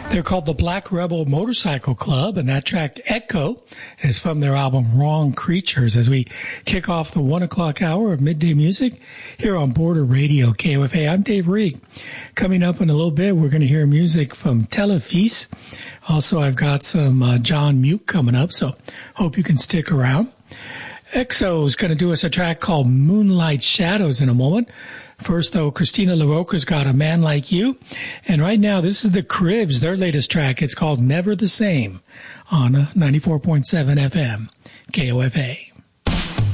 They're called the Black Rebel Motorcycle Club, and that track, Echo, is from their album Wrong Creatures, as we kick off the 1 o'clock hour of Midday Music here on Border Radio, KOFA. I'm Dave Reed. Coming up in a little bit, we're going to hear music from Telefis. Also, I've got some John Mute coming up, so hope you can stick around. EXO is going to do us a track called Moonlight Shadows in a moment. First, though, Christina LaRocca's got A Man Like You. And right now, this is the Cribs, their latest track. It's called Never the Same on 94.7 FM, KOFA.